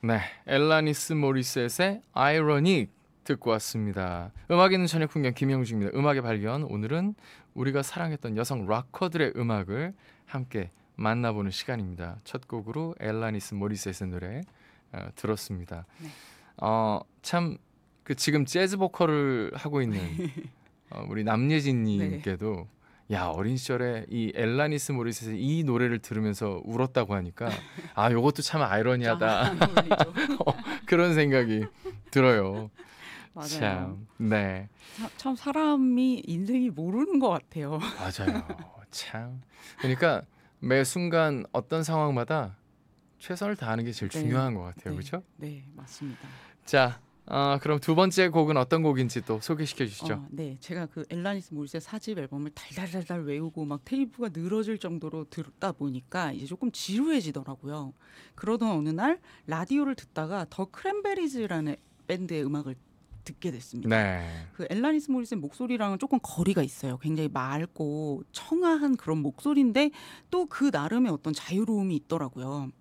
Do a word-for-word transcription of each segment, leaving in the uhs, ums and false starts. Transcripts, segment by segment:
네, 엘라니스 모리셋의 아이러닉 듣고 왔습니다. 음악 있는 저녁 풍경 김영중입니다. 음악의 발견. 오늘은 우리가 사랑했던 여성 락커들의 음악을 함께 만나보는 시간입니다. 첫 곡으로 엘라니스 모리셋의 노래 어, 들었습니다. 네. 어, 참 그 지금 재즈 보컬을 하고 있는 어, 우리 네. 남예진님께도 야 어린 시절에 이 엘라니스 모리셋의 이 노래를 들으면서 울었다고 하니까 아 요것도 참 아이러니하다 안 어울리죠. 그런 생각이 들어요. 맞아요. 참, 네, 사- 참 사람이 인생이 모르는 것 같아요. 맞아요. 참. 그러니까 매 순간 어떤 상황마다 최선을 다하는 게 제일 네. 중요한 것 같아요. 네. 그렇죠? 네, 맞습니다. 자, 어, 그럼 두 번째 곡은 어떤 곡인지 또 소개시켜 주시죠. 어, 네. 제가 그 엘라니스 모리셋 사집 앨범을 달달달달 외우고 막 테이프가 늘어질 정도로 듣다 보니까 이제 조금 지루해지더라고요. 그러던 어느 날 라디오를 듣다가 더 크랜베리즈라는 밴드의 음악을 듣게 됐습니다. 네. 그 엘라니스 모리셋 목소리랑은 조금 거리가 있어요. 굉장히 맑고 청아한 그런 목소리인데 또 그 나름의 어떤 자유로움이 있더라고요.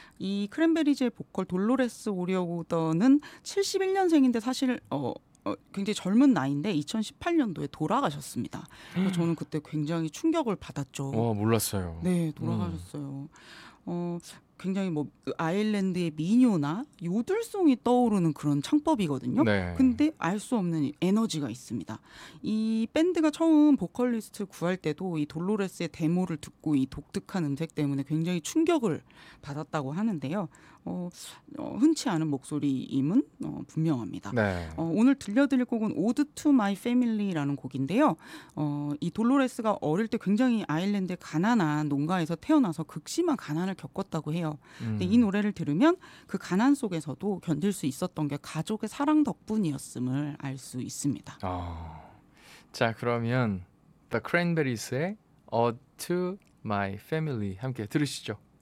이 크랜베리즈의 보컬 돌로레스 오리오더는 칠십일 년생인데 사실 어, 어, 굉장히 젊은 나이인데 이천십팔 년도에 돌아가셨습니다. 그래서 저는 그때 굉장히 충격을 받았죠. 어, 몰랐어요. 네, 음. 돌아가셨어요. 어, 굉장히 뭐 그 아일랜드의 미녀나 요들송이 떠오르는 그런 창법이거든요. 네. 근데 알 수 없는 에너지가 있습니다. 이 밴드가 처음 보컬리스트 구할 때도 이 돌로레스의 데모를 듣고 이 독특한 음색 때문에 굉장히 충격을 받았다고 하는데요. 어, 어, 흔치 않은 목소리임은 어, 분명합니다. 네. 어, 오늘 들려드릴 곡은 Ode to My Family라는 곡인데요. 어, 이 돌로레스가 어릴 때 굉장히 아일랜드의 가난한 농가에서 태어나서 극심한 가난을 겪었다고 해요. 근데 이 음. 노래를 들으면 그 가난 속에서도 견딜 수 있었던 게 가족의 사랑 덕분이었음을 알 수 있습니다. 어. 자, 그러면 The Cranberries의 Ode to My Family 함께 들으시죠.